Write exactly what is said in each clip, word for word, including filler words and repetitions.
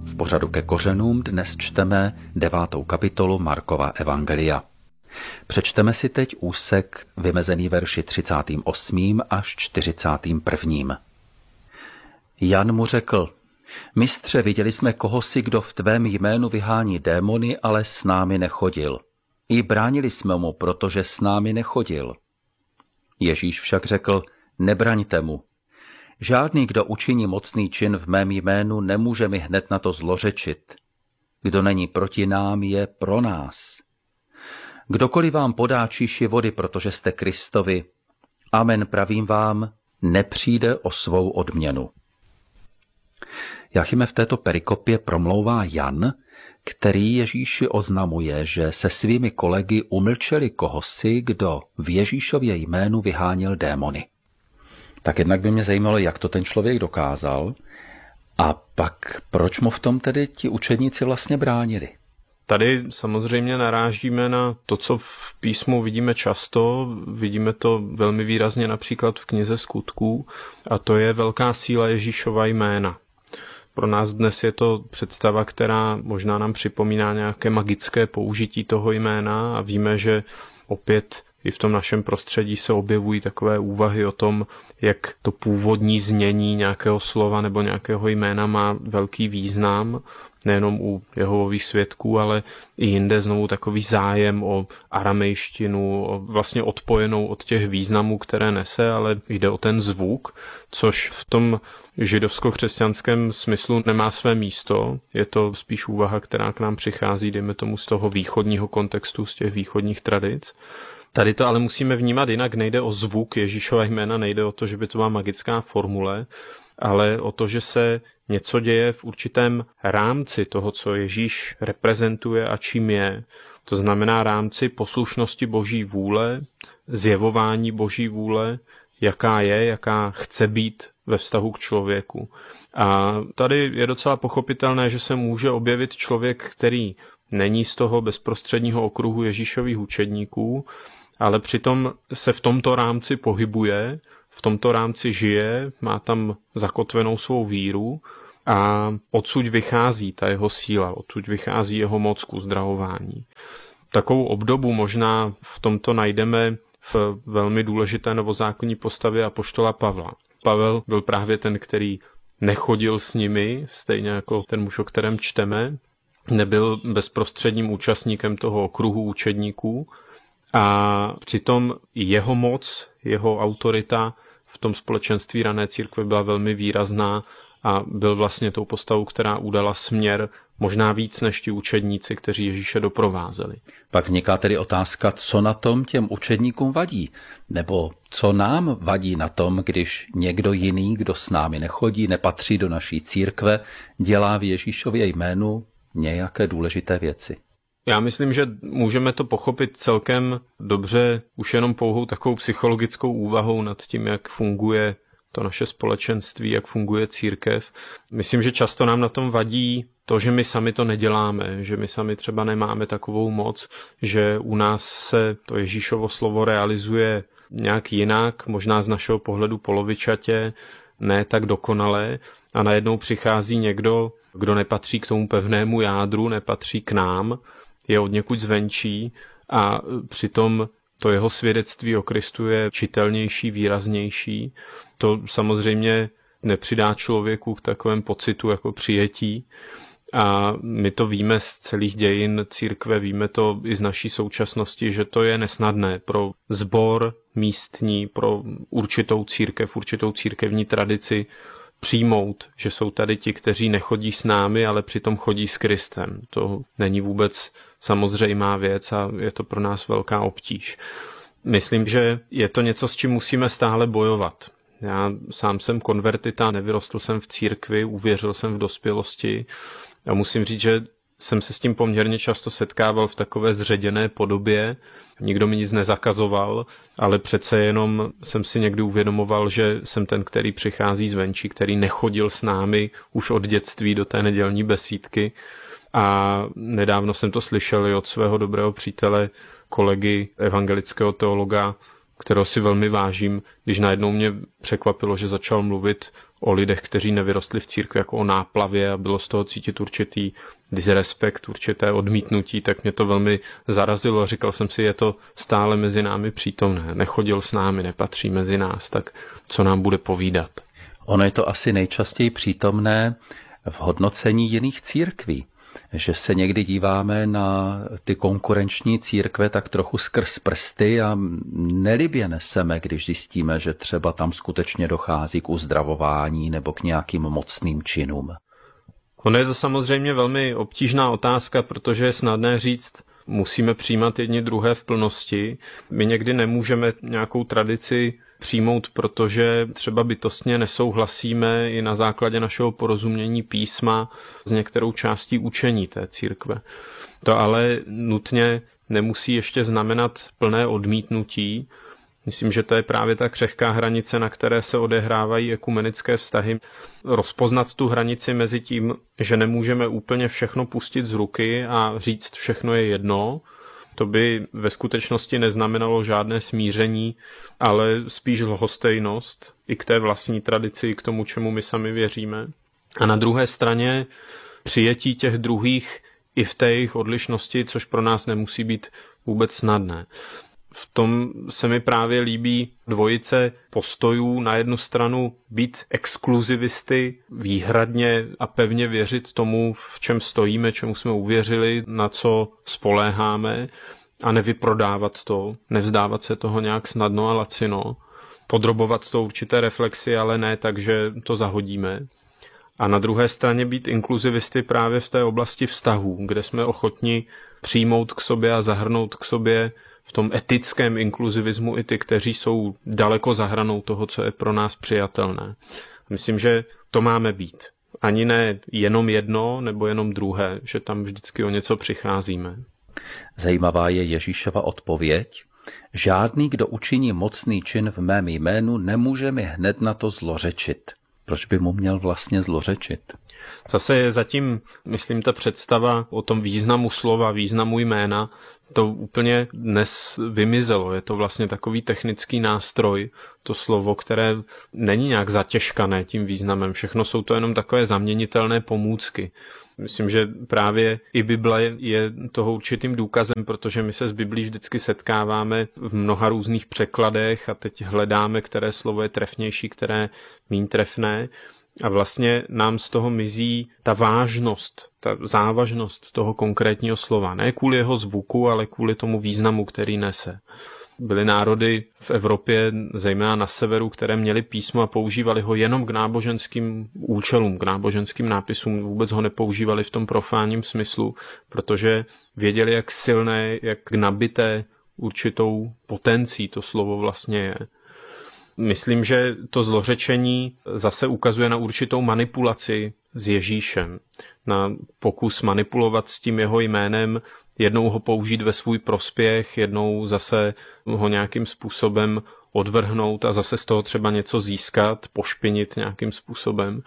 V pořadu Ke kořenům dnes čteme devátou kapitolu Markova evangelia. Přečteme si teď úsek vymezený verši třicátým osmým až čtyřicátým prvním. Jan mu řekl: Mistře, viděli jsme kohosi, kdo v tvém jménu vyhání démony, ale s námi nechodil. I bránili jsme mu, protože s námi nechodil. Ježíš však řekl: Nebraňte mu. Žádný, kdo učiní mocný čin v mém jménu, nemůže mi hned na to zlořečit. Kdo není proti nám, je pro nás. Kdokoliv vám podá číši vody, protože jste Kristovi, amen pravím vám, nepřijde o svou odměnu. Jachime, v této perikopě promlouvá Jan, který Ježíši oznamuje, že se svými kolegy umlčeli kohosi, kdo v Ježíšově jménu vyháněl démony. Tak jednak by mě zajímalo, jak to ten člověk dokázal, a pak proč mu v tom tedy ti učedníci vlastně bránili. Tady samozřejmě narážíme na to, co v písmu vidíme často, vidíme to velmi výrazně například v knize Skutků, a to je velká síla Ježíšova jména. Pro nás dnes je to představa, která možná nám připomíná nějaké magické použití toho jména, a víme, že opět i v tom našem prostředí se objevují takové úvahy o tom, jak to původní znění nějakého slova nebo nějakého jména má velký význam, nejenom u Jehovových svědků, ale i jinde znovu takový zájem o aramejštinu, o vlastně odpojenou od těch významů, které nese, ale jde o ten zvuk, což v tom židovsko-křesťanském smyslu nemá své místo. Je to spíš úvaha, která k nám přichází, dejme tomu, z toho východního kontextu, z těch východních tradic. Tady to ale musíme vnímat jinak, nejde o zvuk Ježíšova jména, nejde o to, že by to byla magická formule, ale o to, že se něco děje v určitém rámci toho, co Ježíš reprezentuje a čím je. To znamená rámci poslušnosti Boží vůle, zjevování Boží vůle, jaká je, jaká chce být ve vztahu k člověku. A tady je docela pochopitelné, že se může objevit člověk, který není z toho bezprostředního okruhu Ježíšových učedníků, ale přitom se v tomto rámci pohybuje, v tomto rámci žije, má tam zakotvenou svou víru a odsud vychází ta jeho síla, odsud vychází jeho moc k uzdravování. Takovou obdobu možná v tomto najdeme v velmi důležité novozákonní postavě apoštola Pavla. Pavel byl právě ten, který nechodil s nimi, stejně jako ten muž, o kterém čteme, nebyl bezprostředním účastníkem toho okruhu učedníků, a přitom jeho moc, jeho autorita v tom společenství rané církve byla velmi výrazná a byl vlastně tou postavou, která udala směr možná víc než ti učedníci, kteří Ježíše doprovázeli. Pak vzniká tedy otázka, co na tom těm učedníkům vadí, nebo co nám vadí na tom, když někdo jiný, kdo s námi nechodí, nepatří do naší církve, dělá v Ježíšově jménu nějaké důležité věci. Já myslím, že můžeme to pochopit celkem dobře už jenom pouhou takovou psychologickou úvahou nad tím, jak funguje to naše společenství, jak funguje církev. Myslím, že často nám na tom vadí to, že my sami to neděláme, že my sami třeba nemáme takovou moc, že u nás se to Ježíšovo slovo realizuje nějak jinak, možná z našeho pohledu polovičatě, ne tak dokonale, a najednou přichází někdo, kdo nepatří k tomu pevnému jádru, nepatří k nám, je od někud zvenčí a přitom to jeho svědectví o Kristu je čitelnější, výraznější. To samozřejmě nepřidá člověku k takovém pocitu jako přijetí. A my to víme z celých dějin církve, víme to i z naší současnosti, že to je nesnadné pro sbor místní, pro určitou církev, určitou církevní tradici přijmout, že jsou tady ti, kteří nechodí s námi, ale přitom chodí s Kristem. To není vůbec samozřejmá věc a je to pro nás velká obtíž. Myslím, že je to něco, s čím musíme stále bojovat. Já sám jsem konvertita, nevyrostl jsem v církvi, uvěřil jsem v dospělosti a musím říct, že jsem se s tím poměrně často setkával v takové zředěné podobě. Nikdo mi nic nezakazoval, ale přece jenom jsem si někdy uvědomoval, že jsem ten, který přichází zvenčí, který nechodil s námi už od dětství do té nedělní besídky. A nedávno jsem to slyšel i od svého dobrého přítele, kolegy, evangelického teologa kterého si velmi vážím, když najednou mě překvapilo, že začal mluvit o lidech, kteří nevyrostli v církvi, jako o náplavě a bylo z toho cítit určitý disrespekt, určité odmítnutí, tak mě to velmi zarazilo. Říkal jsem si, je to stále mezi námi přítomné. Nechodil s námi, nepatří mezi nás, tak co nám bude povídat? Ono je to asi nejčastěji přítomné v hodnocení jiných církví, že se někdy díváme na ty konkurenční církve tak trochu skrz prsty a nelibě neseme, když zjistíme, že třeba tam skutečně dochází k uzdravování nebo k nějakým mocným činům. Ono je to samozřejmě velmi obtížná otázka, protože je snadné říct, musíme přijímat jedni druhé v plnosti. My někdy nemůžeme nějakou tradici přijmout, protože třeba bytostně nesouhlasíme i na základě našeho porozumění písma s některou částí učení té církve. To ale nutně nemusí ještě znamenat plné odmítnutí. Myslím, že to je právě ta křehká hranice, na které se odehrávají ekumenické vztahy. Rozpoznat tu hranici mezi tím, že nemůžeme úplně všechno pustit z ruky a říct všechno je jedno, to by ve skutečnosti neznamenalo žádné smíření, ale spíš lhostejnost i k té vlastní tradici, k tomu, čemu my sami věříme. A na druhé straně přijetí těch druhých i v té jejich odlišnosti, což pro nás nemusí být vůbec snadné. V tom se mi právě líbí dvojice postojů. Na jednu stranu být exkluzivisty, výhradně a pevně věřit tomu, v čem stojíme, čemu jsme uvěřili, na co spoléháme a nevyprodávat to, nevzdávat se toho nějak snadno a lacino, podrobovat to určité reflexi, ale ne tak, že to zahodíme. A na druhé straně být inkluzivisty právě v té oblasti vztahů, kde jsme ochotni přijmout k sobě a zahrnout k sobě v tom etickém inkluzivismu i ty, kteří jsou daleko za hranou toho, co je pro nás přijatelné. Myslím, že to máme být. Ani ne jenom jedno nebo jenom druhé, že tam vždycky o něco přicházíme. Zajímavá je Ježíšova odpověď. Žádný, kdo učiní mocný čin v mém jménu, nemůže mi hned na to zlořečit. Proč by mu měl vlastně zlořečit? Zase je zatím, myslím, ta představa o tom významu slova, významu jména, to úplně dnes vymizelo. Je to vlastně takový technický nástroj, to slovo, které není nějak zatěžkané tím významem. Všechno jsou to jenom takové zaměnitelné pomůcky. Myslím, že právě i Bible je toho určitým důkazem, protože my se s Biblí vždycky setkáváme v mnoha různých překladech a teď hledáme, které slovo je trefnější, které míň trefné. A vlastně nám z toho mizí ta vážnost, ta závažnost toho konkrétního slova. Ne kvůli jeho zvuku, ale kvůli tomu významu, který nese. Byly národy v Evropě, zejména na severu, které měly písmo a používali ho jenom k náboženským účelům, k náboženským nápisům. Vůbec ho nepoužívali v tom profánním smyslu, protože věděli, jak silné, jak nabité určitou potencí to slovo vlastně je. Myslím, že to zlořečení zase ukazuje na určitou manipulaci s Ježíšem, na pokus manipulovat s tím jeho jménem, jednou ho použít ve svůj prospěch, jednou zase ho nějakým způsobem odvrhnout a zase z toho třeba něco získat, pošpinit nějakým způsobem.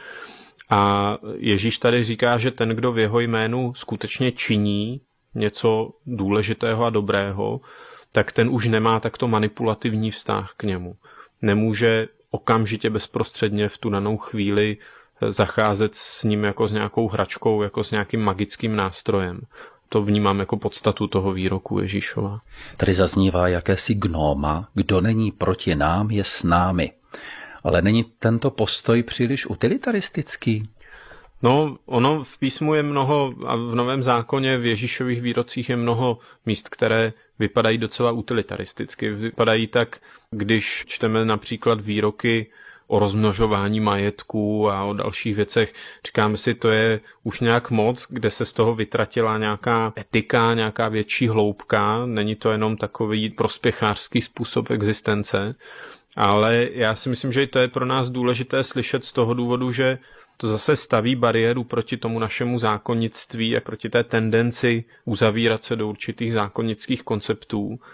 A Ježíš tady říká, že ten, kdo v jeho jménu skutečně činí něco důležitého a dobrého, tak ten už nemá takto manipulativní vztah k němu. Nemůže okamžitě bezprostředně v tu danou chvíli zacházet s ním jako s nějakou hračkou, jako s nějakým magickým nástrojem. To vnímám jako podstatu toho výroku Ježíšova. Tady zaznívá jakési gnóma, kdo není proti nám, je s námi. Ale není tento postoj příliš utilitaristický? No, ono v písmu je mnoho, a v Novém zákoně v Ježíšových výrocích je mnoho míst, které vypadají docela utilitaristicky. Vypadají tak, když čteme například výroky o rozmnožování majetků a o dalších věcech. Říkáme si, to je už nějak moc, kde se z toho vytratila nějaká etika, nějaká větší hloubka. Není to jenom takový prospěchářský způsob existence. Ale já si myslím, že to je pro nás důležité slyšet z toho důvodu, že to zase staví bariéru proti tomu našemu zákonnictví a proti té tendenci uzavírat se do určitých zákonických konceptů.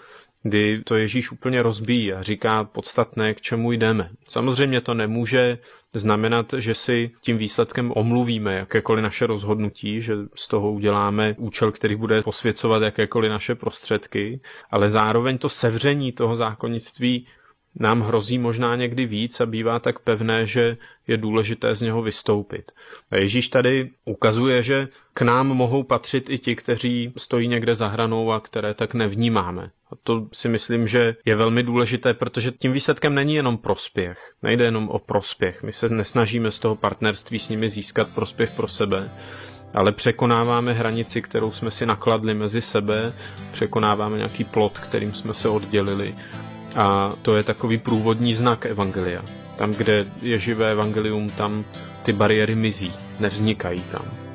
kdy to Ježíš úplně rozbíjí a říká podstatné, k čemu jdeme. Samozřejmě to nemůže znamenat, že si tím výsledkem omluvíme jakékoliv naše rozhodnutí, že z toho uděláme účel, který bude posvěcovat jakékoliv naše prostředky, ale zároveň to sevření toho zákonnictví nám hrozí možná někdy víc a bývá tak pevné, že je důležité z něho vystoupit. A Ježíš tady ukazuje, že k nám mohou patřit i ti, kteří stojí někde za hranou a které tak nevnímáme. A to si myslím, že je velmi důležité, protože tím výsledkem není jenom prospěch. Nejde jenom o prospěch. My se nesnažíme z toho partnerství s nimi získat prospěch pro sebe, ale překonáváme hranici, kterou jsme si nakladli mezi sebe, překonáváme nějaký plot, kterým jsme se oddělili. A to je takový průvodní znak evangelia. Tam, kde je živé evangelium, tam ty bariéry mizí, nevznikají tam.